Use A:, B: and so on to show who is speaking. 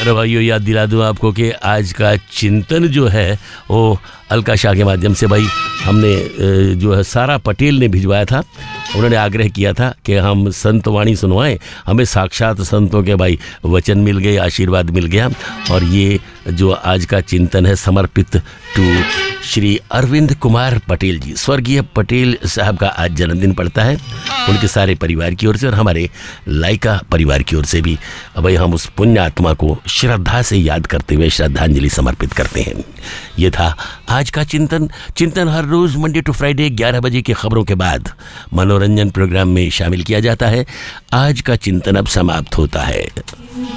A: अरे भाइयों, याद दिला दूँ आपको कि आज का चिंतन जो है वो अलका शाह के माध्यम से भाई हमने जो है सारा पटेल ने भिजवाया था। उन्होंने आग्रह किया था कि हम संत वाणी सुनवाएं, हमें साक्षात संतों के भाई वचन मिल गए, आशीर्वाद मिल गया। और ये जो आज का चिंतन है समर्पित टू श्री अरविंद कुमार पटेल जी। स्वर्गीय पटेल साहब का आज जन्मदिन पड़ता है, उनके सारे परिवार की ओर से और हमारे लाइका परिवार की ओर से भी भाई हम उस पुण्य आत्मा को श्रद्धा से याद करते हुए श्रद्धांजलि समर्पित करते हैं। ये था आज का चिंतन। चिंतन हर रोज़ मंडे टू फ्राइडे 11 बजे की खबरों के बाद मनोरंजन प्रोग्राम में शामिल किया जाता है। आज का चिंतन अब समाप्त होता है।